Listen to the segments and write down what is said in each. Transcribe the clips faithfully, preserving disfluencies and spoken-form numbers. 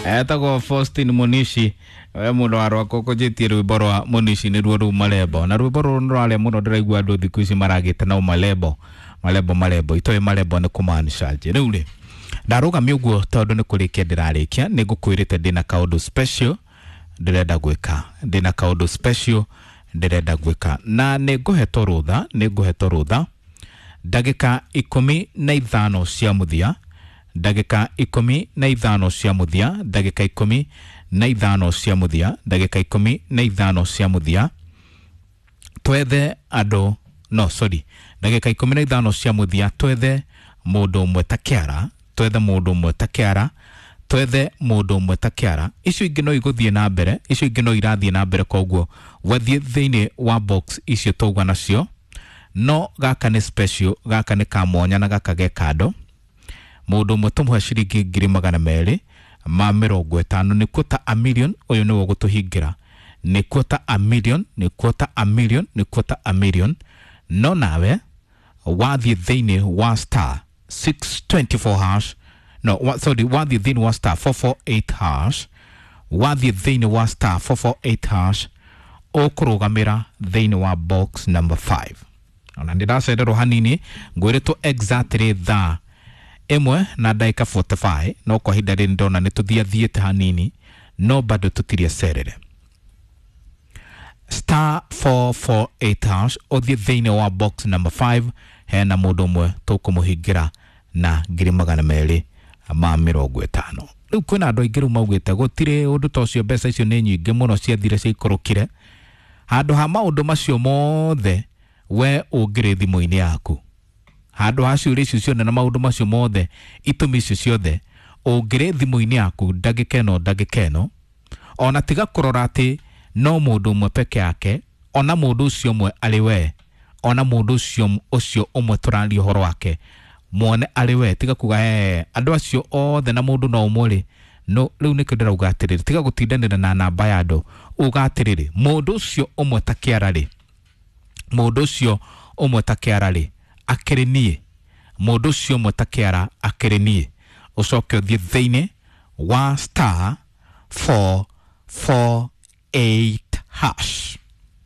Etagwo Faustin Munishi we mundu wa rwako kujitie rwimbo rwa Munishi ni ruo ru malebo na rwimbo ru rwale muno ndiraigua andu thiku ici maragite na malebo malebo malebo itoe malebo ni kumaanisha je riu ri ndarugamia uguo tondu ni kurikia ndirarikia ni ngukwirite ndina kaundu special ndirenda gwika ndina kaundu special ndirenda gwika na ni nguheto rutha ni nguheto rutha ndagika ikumi na ithano cia muthia ndagika ikumi na ithano cia muthia ndagika ikumi na ithano cia muthia ndagika ikumi na ithano cia muthia twethe ando no sorry ndagika ikumi na ithano cia muthia twethe mundu umwe ta Kiara twethe mundu umwe ta Kiara twethe mundu umwe ta Kiara icio ingi no iguthie na mbere icio ingi no irathie na mbere koguo wathie thiini wa box icio tugwa nacio no gaka ni special gaka ni kamwonya na gaka ge kado mundu umwe tumuhe ciringi ngiri magana meri ma mirongo itano ni quota a million uyu ni wo gutuhingira ni quota a million ni quota a million ni quota a million no nawe wathie thiini wa star six twenty-four hash no wa, sorry wathie thiini wa star four forty-eight hash wathie thiini wa star four forty-eight hash ukurugamira thiini wa box number five ona ndiracererwo hanini ngwiritwo exactly tha emwe na daika forty-five no kwa hinda ri ndona ni tuthia thiete hanini no bado tutiria serere star four forty-eight hash othie thiini wa box number five hena mundu umwe tukumuhingira na ngiri magana meri ma mirongo itano riu kwina andu aingi ru maugite gutire undu tocio mbeca icio ni nyingi muno cia thire cia ikorokire handu ha maundu macio mothe we ungire thimu-ini yaku handu ha ciuria icio ciothe na maundu macio mothe itumi icio ciothe ungire thimu-ini yaku ndagika ino ndagika ino ona tiga kurora ati no mundu umwe peke yake ona mundu ucio umwe ari we ona mundu ucio ucio umwe turaria horo wake muone ari we tiga kuga eh andu acio othe na mundu no umuri no riu ni kindira ugatiriri tiga gutindanira na namba ya andu ugatiriri mundu ucio umwe ta Kiara ri mundu ucio umwe ta Kiara ri akiri nie mundu ucio umwe ta Kiara akiri nie ucoke uthie thiini wa star four forty-eight hash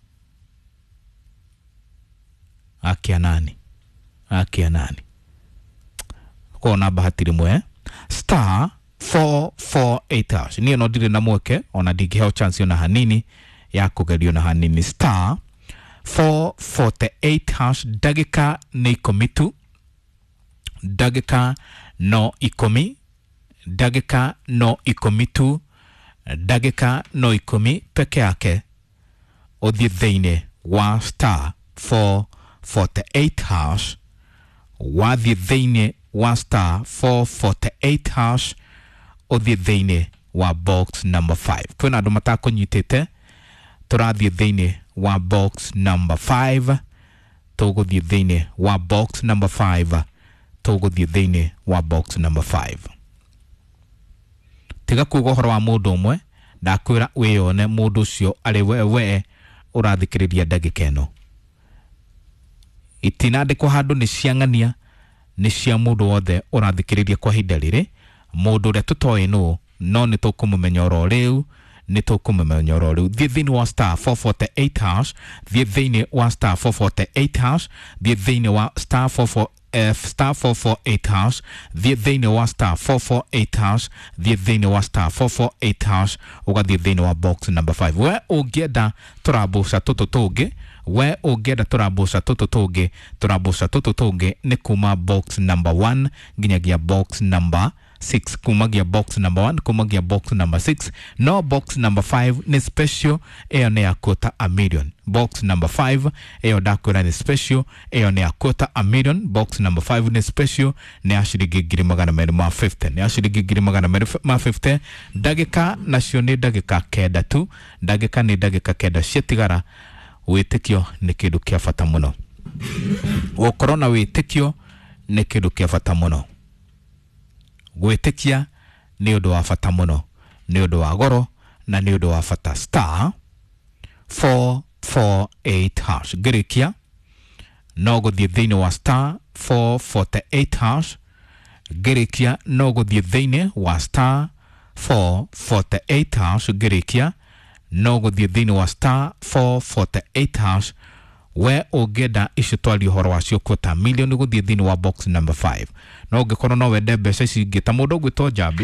akia nani akia nani kona bahati rimwe star four forty-eight hash ni no ndire na mweke ona ndingiheo chance ona hanini ya kugerio na hanini star four forty-eight hash dagika ni ikomitu dagika no ikomi dagika no ikomitu dagika no ikomi peke yake othie thiini wa star four forty-eight hash wathie thiini wa star four forty-eight hash othie thiini wa box number five kwina andu matakunyitite turathie thiini wa box number five tuguthie thiini wa box number five tuguthie thiini wa box number five tiga kuga horo wa mundu umwe ndakwira wiyone mundu ucio ari we we urathikiriria ndagika ino itinandikwo handu ni ciang'ania ni cia mundu wothe urathikiriria kwa hinda riri mundu uria tutoi no no ni tukumumenya oro riu ni tukumumenya oro riu thie thiini wa star four forty-eight hash thie thiini wa star four forty-eight hash thie thiini wa star four four F star four forty-eight hash thie thiini wa star four forty-eight hash thie thiini wa star four forty-eight hash ugathie thiini wa box number five we ungienda turabuca tutu tungi we ungienda turabuca tutu tungi turabuca tutu tungi ni kuma box number one nginyagia box number six kumagia box number one kumagia box number six no box number five ni special eyo ni ya quota a million box number five eyo dakwira ni special eyo ni ya quota a million box number five ni special ni ya shiringi ngiri magana meri ma fifty ni ya shiringi ngiri magana meri ma fifty dagika nacio ni dagika kenda tu dagika ni dagika kenda ciatigara witikio ni kindu kia bata muno gukorwo na witikio ni kindu kia bata muno gwitikia ni undu wa bata muno ni undu wa goro na ni undu wa bata star four forty-eight hash girikia no guthie thiini wa star four forty-eight hash girikia no guthie thiini wa star four forty-eight hash ngirikia no guthie thini wa star four forty-eight hash we ogeda icio twali horo wacio kwota million guthie thini wa box number five no ngikoro no wende mbeca ici ngita mundu gwito Jabi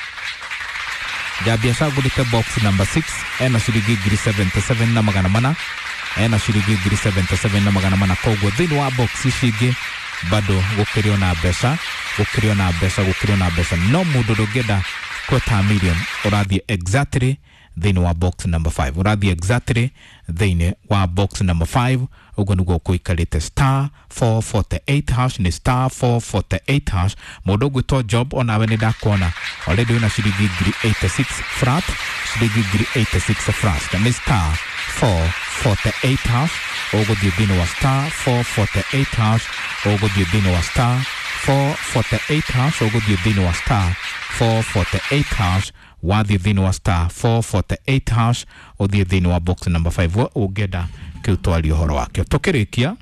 Jabi acagurite box number six ena ciringi ngiri seventy-seven na magana mana ena ciringi ngiri seventy-seven na magana mana koguo thini wa box ici ingi bado gukirio na mbeca gukirio na mbeca gukirio na mbeca no mundu ndungenda kwota million urathie exactly thini wa box number five urathie exactly thini wa box number five ugo niguo kuikarite star four forty-eight hash ni star four forty-eight hash mundu gwito Job onawe ni ndakona already una ciringi ngiri eighty-six frat ciringi ngiri eighty-six frat ni star four forty-eight hash ugo thie thini wa star four forty-eight hash ugo thie thini wa star four forty-eight hash ugo thie thini wa star four forty-eight hash wathi thini wa star four forty-eight hash uthie thini wa box number five ugeda kiutwali horo wakio tukirikia